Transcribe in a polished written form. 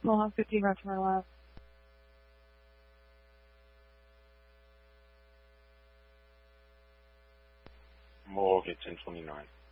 Mohawk 15, right to my left. Mohawk at 1029.